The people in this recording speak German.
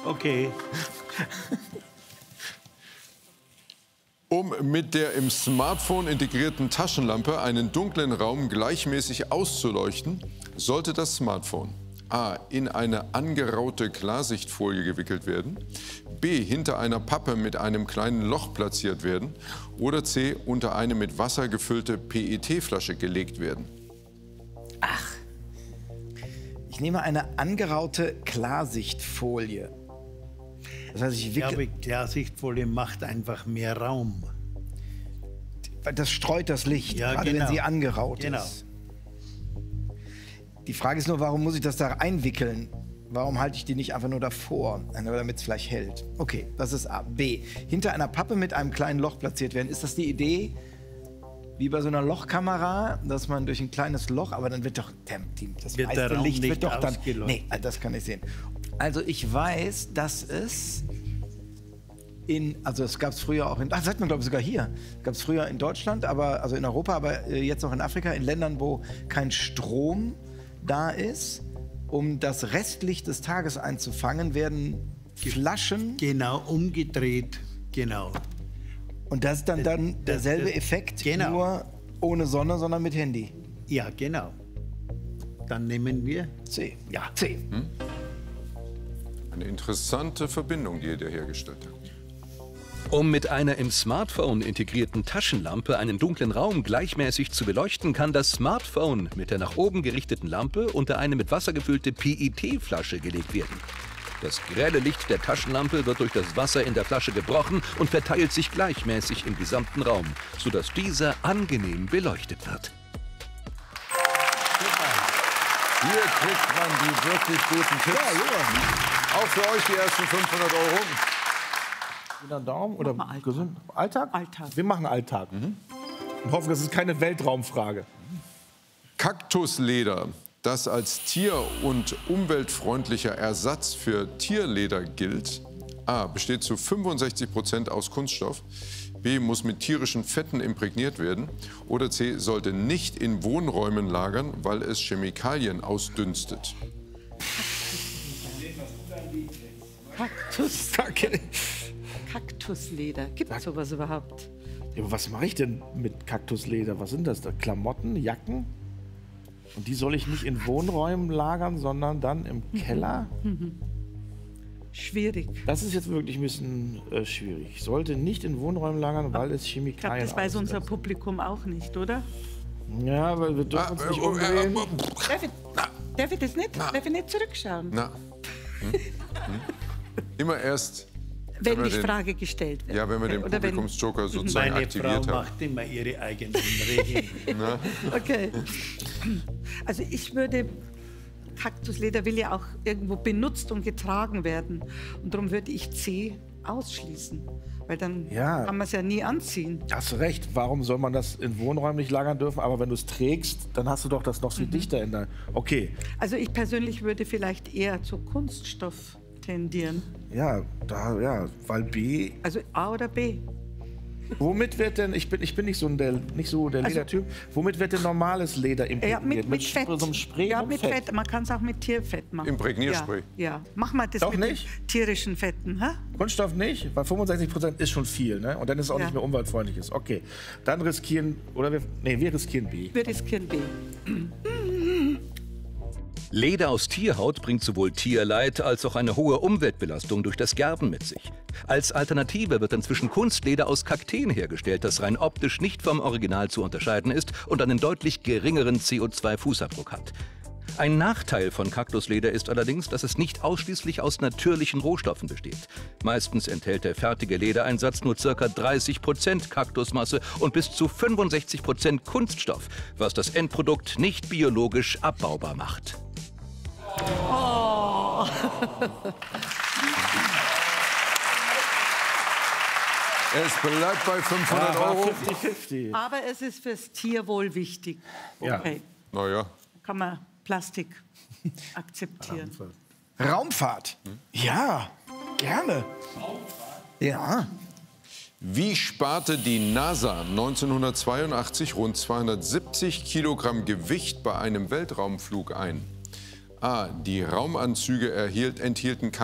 Okay. Um mit der im Smartphone integrierten Taschenlampe einen dunklen Raum gleichmäßig auszuleuchten, sollte das Smartphone a. in eine angeraute Klarsichtfolie gewickelt werden, b. hinter einer Pappe mit einem kleinen Loch platziert werden oder c. unter eine mit Wasser gefüllte PET-Flasche gelegt werden. Ach, ich nehme eine angeraute Klarsichtfolie. Das heißt, ich glaube, Klarsichtfolie macht einfach mehr Raum. Das streut das Licht, ja, gerade genau. wenn sie angeraut ist. Die Frage ist nur, warum muss ich das da einwickeln? Warum halte ich die nicht einfach nur davor, damit es vielleicht hält? Okay, das ist A. B. Hinter einer Pappe mit einem kleinen Loch platziert werden. Ist das die Idee, wie bei so einer Lochkamera, dass man durch ein kleines Loch, aber dann wird doch das meiste Licht wird doch dann... Nee, das kann ich sehen. Also ich weiß, dass es also es gab es früher auch das hat man glaube ich sogar hier, gab es früher in Deutschland, also in Europa, aber jetzt auch in Afrika, in Ländern, wo kein Strom da ist, um das Restlicht des Tages einzufangen, werden Flaschen... Genau, umgedreht, genau. Und das ist dann derselbe Effekt, genau. Nur ohne Sonne, sondern mit Handy. Ja, genau. Dann nehmen wir C. Ja, C. Eine interessante Verbindung, die ihr da hergestellt habt. Um mit einer im Smartphone integrierten Taschenlampe einen dunklen Raum gleichmäßig zu beleuchten, kann das Smartphone mit der nach oben gerichteten Lampe unter eine mit Wasser gefüllte PET-Flasche gelegt werden. Das grelle Licht der Taschenlampe wird durch das Wasser in der Flasche gebrochen und verteilt sich gleichmäßig im gesamten Raum, sodass dieser angenehm beleuchtet wird. Hier kriegt man die wirklich guten Tipps. Ja. Auch für euch die ersten 500 €. Wieder Daumen oder gesund? Alltag? Alltag. Wir machen Alltag. Und hoffen, das ist keine Weltraumfrage. Kaktusleder, das als tier- und umweltfreundlicher Ersatz für Tierleder gilt, a. besteht zu 65% aus Kunststoff, b. muss mit tierischen Fetten imprägniert werden oder c. sollte nicht in Wohnräumen lagern, weil es Chemikalien ausdünstet. Kaktusleder. Gibt es sowas überhaupt? Ja, aber was mache ich denn mit Kaktusleder? Was sind das da? Klamotten, Jacken? Und die soll ich nicht in Wohnräumen lagern, sondern dann im Keller? Schwierig. Das ist jetzt wirklich ein bisschen schwierig. Ich sollte nicht in Wohnräumen lagern, weil es Chemikalien Ich glaube, das weiß unser Publikum auch nicht, oder? Ja, aber wir dürfen uns nicht umdrehen. Darf ich das nicht? Darf ich nicht zurückschauen? Immer erst... Wenn die Frage gestellt wird. Ja, wenn wir den Publikumsjoker sozusagen aktiviert haben. Meine Frau macht immer ihre eigenen Regeln. Okay. Also ich würde... Kaktusleder will ja auch irgendwo benutzt und getragen werden. Und darum würde ich C ausschließen. Weil dann kann man es ja nie anziehen. Hast du recht. Warum soll man das in Wohnräumen nicht lagern dürfen? Aber wenn du es trägst, dann hast du doch das noch viel dichter in deinem... Okay. Also ich persönlich würde vielleicht eher zu Kunststoff tendieren. Ja, weil B... Also A oder B. Womit wird denn, ich bin nicht so der Ledertyp, womit wird denn normales Leder imprägniert? Mit Fett. So einem Spray ja, mit Fett. Man kann es auch mit Tierfett machen. Imprägnierspray. Ja. Mach mal das Doch mit nicht? tierischen Fetten. Ha? Kunststoff nicht, weil 65% ist schon viel, ne? Und dann ist es auch nicht mehr umweltfreundlich. Okay, dann riskieren, wir riskieren B. Wir riskieren B. Leder aus Tierhaut bringt sowohl Tierleid als auch eine hohe Umweltbelastung durch das Gerben mit sich. Als Alternative wird inzwischen Kunstleder aus Kakteen hergestellt, das rein optisch nicht vom Original zu unterscheiden ist und einen deutlich geringeren CO2-Fußabdruck hat. Ein Nachteil von Kaktusleder ist allerdings, dass es nicht ausschließlich aus natürlichen Rohstoffen besteht. Meistens enthält der fertige Ledereinsatz nur ca. 30% Kaktusmasse und bis zu 65% Kunststoff, was das Endprodukt nicht biologisch abbaubar macht. Oh. Es bleibt bei 500 €. 50-50. Aber es ist fürs Tierwohl wichtig. Okay. Naja. Kann man Plastik akzeptieren. Raumfahrt. Ja, gerne. Ja. Wie sparte die NASA 1982 rund 270 Kilogramm Gewicht bei einem Weltraumflug ein? A. Die Raumanzüge enthielten